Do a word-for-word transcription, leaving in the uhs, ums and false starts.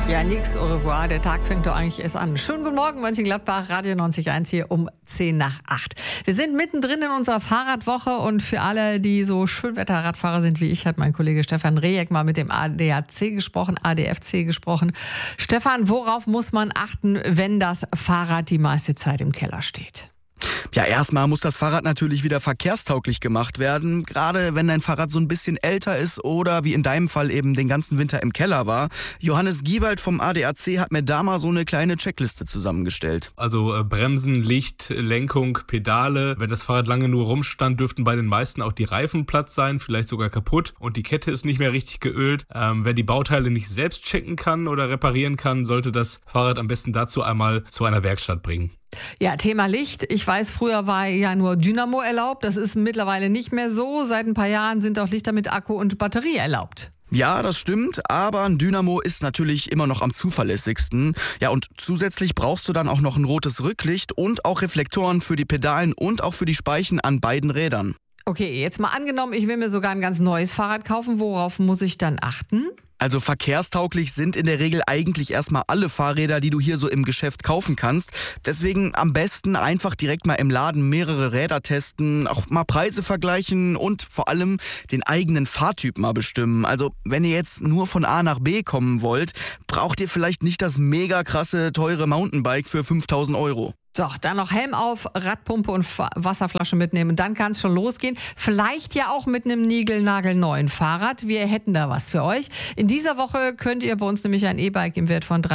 Ja, nix, au revoir. Der Tag fängt doch eigentlich erst an. Schönen guten Morgen, Mönchengladbach, Radio neunzig Komma eins hier um zehn nach acht. Wir sind mittendrin in unserer Fahrradwoche und für alle, die so Schönwetterradfahrer sind wie ich, hat mein Kollege Stefan Rejek mal mit dem A D A C gesprochen, A D F C gesprochen. Stefan, worauf muss man achten, wenn das Fahrrad die meiste Zeit im Keller steht? Ja, erstmal muss das Fahrrad natürlich wieder verkehrstauglich gemacht werden. Gerade wenn dein Fahrrad so ein bisschen älter ist oder wie in deinem Fall eben den ganzen Winter im Keller war. Johannes Giewald vom A D A C hat mir da mal so eine kleine Checkliste zusammengestellt. Also äh, Bremsen, Licht, Lenkung, Pedale. Wenn das Fahrrad lange nur rumstand, dürften bei den meisten auch die Reifen platt sein, vielleicht sogar kaputt. Und die Kette ist nicht mehr richtig geölt. Ähm, wer die Bauteile nicht selbst checken kann oder reparieren kann, sollte das Fahrrad am besten dazu einmal zu einer Werkstatt bringen. Ja, Thema Licht. Ich weiß, früher war ja nur Dynamo erlaubt. Das ist mittlerweile nicht mehr so. Seit ein paar Jahren sind auch Lichter mit Akku und Batterie erlaubt. Ja, das stimmt, aber ein Dynamo ist natürlich immer noch am zuverlässigsten. Ja, und zusätzlich brauchst du dann auch noch ein rotes Rücklicht und auch Reflektoren für die Pedalen und auch für die Speichen an beiden Rädern. Okay, jetzt mal angenommen, ich will mir sogar ein ganz neues Fahrrad kaufen. Worauf muss ich dann achten? Also verkehrstauglich sind in der Regel eigentlich erstmal alle Fahrräder, die du hier so im Geschäft kaufen kannst. Deswegen am besten einfach direkt mal im Laden mehrere Räder testen, auch mal Preise vergleichen und vor allem den eigenen Fahrtyp mal bestimmen. Also wenn ihr jetzt nur von A nach B kommen wollt, braucht ihr vielleicht nicht das mega krasse, teure Mountainbike für fünftausend Euro. Doch, dann noch Helm auf, Radpumpe und Wasserflasche mitnehmen. Dann kann es schon losgehen. Vielleicht ja auch mit einem niegelnagelneuen Fahrrad. Wir hätten da was für euch. In dieser Woche könnt ihr bei uns nämlich ein E-Bike im Wert von